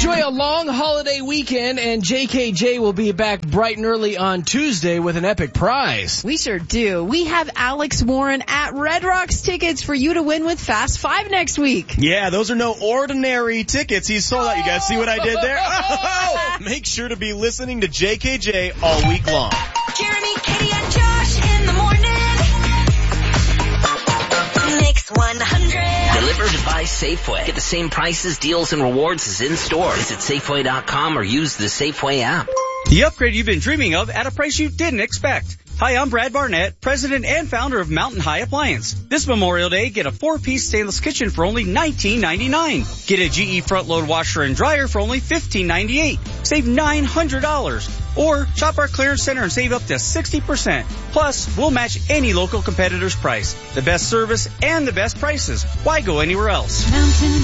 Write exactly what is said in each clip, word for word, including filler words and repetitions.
Enjoy a long holiday weekend, and J K J will be back bright and early on Tuesday with an epic prize. We sure do. We have Alex Warren at Red Rocks tickets for you to win with Fast Five next week. Yeah, those are no ordinary tickets. He sold out. You guys see what I did there? Oh, make sure to be listening to J K J all week long. Jeremy, Katie, and Josh in the morning. Mix one hundred. Delivered by Safeway. Get the same prices, deals, and rewards as in store. Visit Safeway dot com or use the Safeway app. The upgrade you've been dreaming of at a price you didn't expect. Hi, I'm Brad Barnett, president and founder of Mountain High Appliance. This Memorial Day, get a four-piece stainless kitchen for only nineteen ninety-nine. Get a G E front-load washer and dryer for only fifteen ninety-eight. Save nine hundred dollars. Or shop our clearance center and save up to sixty percent. Plus, we'll match any local competitor's price. The best service and the best prices. Why go anywhere else? Mountain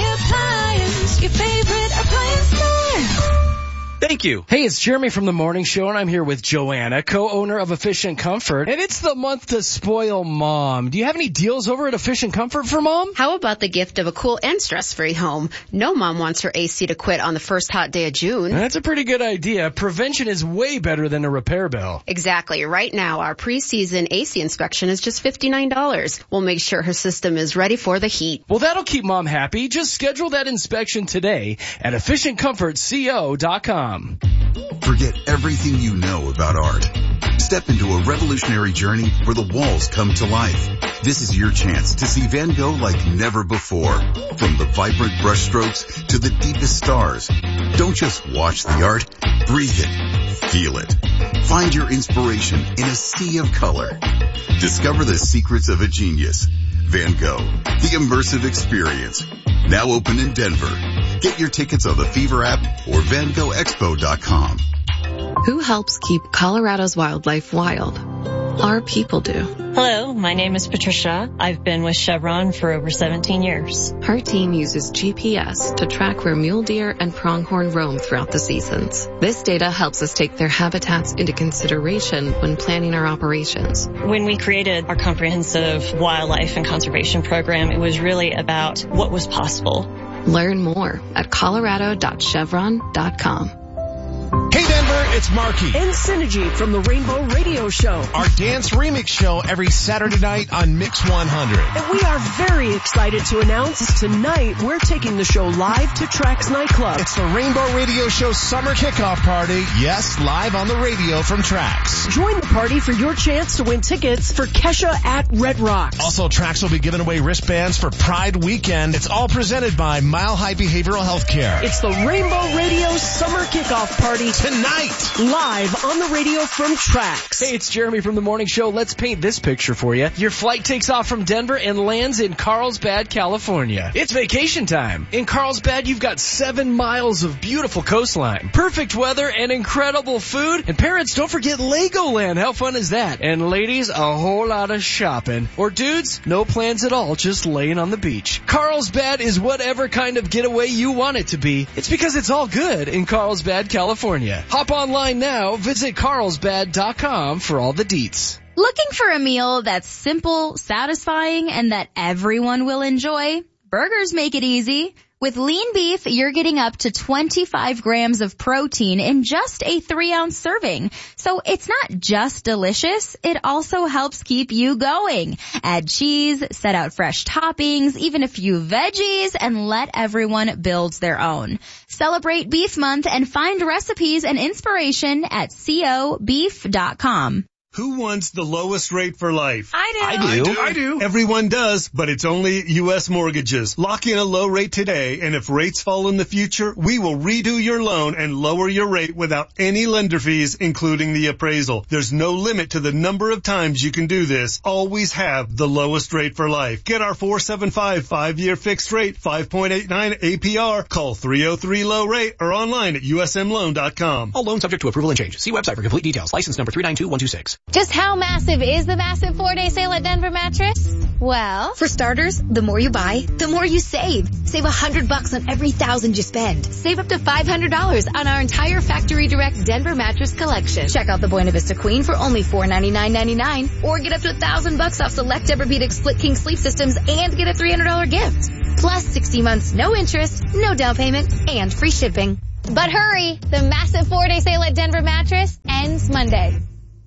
High Appliance, your favorite appliance store. Thank you. Hey, it's Jeremy from The Morning Show, and I'm here with Joanna, co-owner of Efficient Comfort. And it's the month to spoil Mom. Do you have any deals over at Efficient Comfort for Mom? How about the gift of a cool and stress-free home? No mom wants her A C to quit on the first hot day of June. That's a pretty good idea. Prevention is way better than a repair bill. Exactly. Right now, our pre-season A C inspection is just fifty-nine dollars. We'll make sure her system is ready for the heat. Well, that'll keep Mom happy. Just schedule that inspection today at efficient comfort co dot com. Forget everything you know about art. Step into a revolutionary journey where the walls come to life. This is your chance to see Van Gogh like never before. From the vibrant brushstrokes to the deepest stars. Don't just watch the art, breathe it, feel it. Find your inspiration in a sea of color. Discover the secrets of a genius. Van Gogh, the immersive experience. Now open in Denver. Get your tickets on the Fever app or van gogh expo dot com. Who helps keep Colorado's wildlife wild? Our people do. Hello, my name is Patricia. I've been with Chevron for over seventeen years. Her team uses G P S to track where mule deer and pronghorn roam throughout the seasons. This data helps us take their habitats into consideration when planning our operations. When we created our comprehensive wildlife and conservation program, it was really about what was possible. Learn more at colorado dot chevron dot com. Hey Denver, it's Marky and Synergy from the Rainbow Radio Show. Our dance remix show every Saturday night on Mix one hundred. And we are very excited to announce tonight we're taking the show live to Trax Nightclub. It's the Rainbow Radio Show summer kickoff party. Yes, live on the radio from Trax. Join the party for your chance to win tickets for Kesha at Red Rocks. Also, Trax will be giving away wristbands for Pride Weekend. It's all presented by Mile High Behavioral Health Care. It's the Rainbow Radio summer kickoff party tonight, live on the radio from Trax. Hey, it's Jeremy from The Morning Show. Let's paint this picture for you. Your flight takes off from Denver and lands in Carlsbad, California. It's vacation time. In Carlsbad, you've got seven miles of beautiful coastline, perfect weather, and incredible food. And parents, don't forget Legoland. How fun is that? And ladies, a whole lot of shopping. Or dudes, no plans at all, just laying on the beach. Carlsbad is whatever kind of getaway you want it to be. It's because it's all good in Carlsbad, California. Hop online now. Visit carlsbad dot com for all the deets. Looking for a meal that's simple, satisfying, and that everyone will enjoy? Burgers make it easy. With lean beef, you're getting up to twenty-five grams of protein in just a three-ounce serving. So it's not just delicious, it also helps keep you going. Add cheese, set out fresh toppings, even a few veggies, and let everyone build their own. Celebrate Beef Month and find recipes and inspiration at co beef dot com. Who wants the lowest rate for life? I do. I do. I do. Everyone does, but it's only U S Mortgages. Lock in a low rate today, and if rates fall in the future, we will redo your loan and lower your rate without any lender fees, including the appraisal. There's no limit to the number of times you can do this. Always have the lowest rate for life. Get our four seven five five-year fixed rate, five point eight nine A P R. Call three oh three low rate or online at U S M loan dot com. All loans subject to approval and change. See website for complete details. License number three nine two one two six. Just how massive is the massive four-day sale at Denver Mattress? Well, for starters, the more you buy, the more you save. Save a hundred bucks on every thousand you spend. Save up to five hundred dollars on our entire Factory Direct Denver Mattress collection. Check out the Buena Vista Queen for only four ninety-nine ninety-nine, or get up to a thousand bucks off select Tempur-Pedic Split King sleep systems and get a three hundred dollars gift. Plus sixty months, no interest, no down payment, and free shipping. But hurry, the massive four-day sale at Denver Mattress ends Monday.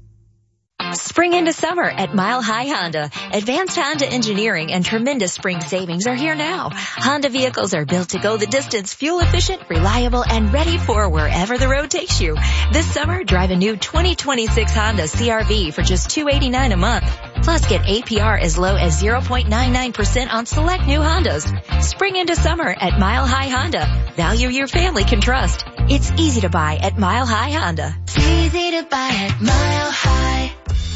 Spring into summer at Mile High Honda. Advanced Honda engineering and tremendous spring savings are here now. Honda vehicles are built to go the distance, fuel efficient, reliable, and ready for wherever the road takes you. This summer, drive a new twenty twenty-six Honda C R V for just two hundred eighty-nine dollars a month. Plus, get A P R as low as zero point nine nine percent on select new Hondas. Spring into summer at Mile High Honda. Value your family can trust. It's easy to buy at Mile High Honda. It's easy to buy at Mile High.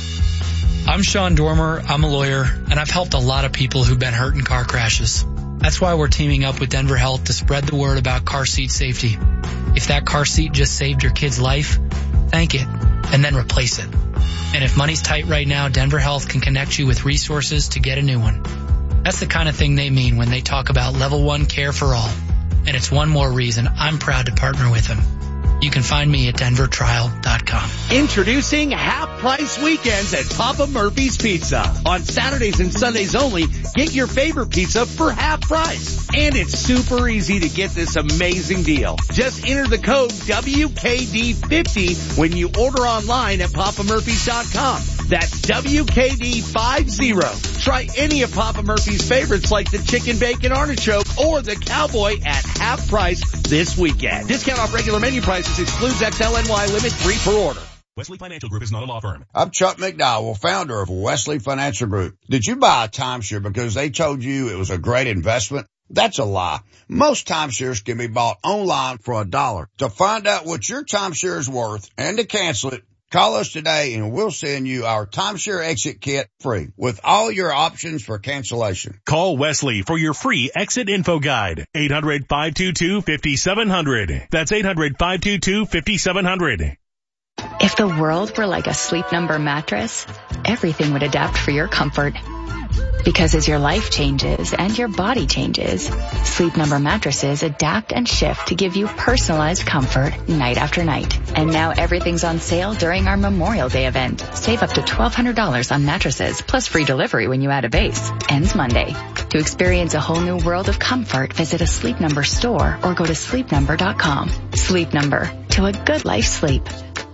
I'm Sean Dormer. I'm a lawyer, and I've helped a lot of people who've been hurt in car crashes. That's why we're teaming up with Denver Health to spread the word about car seat safety. If that car seat just saved your kid's life, thank it, and then replace it. And if money's tight right now, Denver Health can connect you with resources to get a new one. That's the kind of thing they mean when they talk about level one care for all. And it's one more reason I'm proud to partner with them. You can find me at denver trial dot com. Introducing half price weekends at Papa Murphy's Pizza. On Saturdays and Sundays only, get your favorite pizza for half price. And it's super easy to get this amazing deal. Just enter the code W K D fifty when you order online at papa murphys dot com. That's W K D fifty. Try any of Papa Murphy's favorites like the chicken bacon artichoke or the cowboy at half price this weekend. Discount off regular menu prices excludes X L N Y limit three per order. Wesley Financial Group is not a law firm. I'm Chuck McDowell, founder of Wesley Financial Group. Did you buy a timeshare because they told you it was a great investment? That's a lie. Most timeshares can be bought online for a dollar. To find out what your timeshare is worth and to cancel it, call us today and we'll send you our timeshare exit kit free with all your options for cancellation. Call Wesley for your free exit info guide. eight hundred, five two two, five seven zero zero. That's eight hundred, five two two, five seven zero zero. If the world were like a Sleep Number mattress, everything would adapt for your comfort. Because as your life changes and your body changes, Sleep Number mattresses adapt and shift to give you personalized comfort night after night. And now everything's on sale during our Memorial Day event. Save up to twelve hundred dollars on mattresses plus free delivery when you add a base. Ends Monday. To experience a whole new world of comfort, visit a Sleep Number store or go to sleep number dot com. Sleep Number. To a good life sleep.